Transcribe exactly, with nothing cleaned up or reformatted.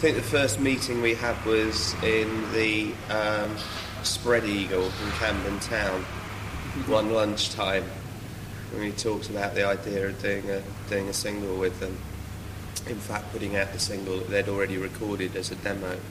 think the first meeting we had was in the um, Spread Eagle in Camden Town, one lunchtime, when we talked about the idea of doing a doing a single with them. In fact, putting out the single that they'd already recorded as a demo.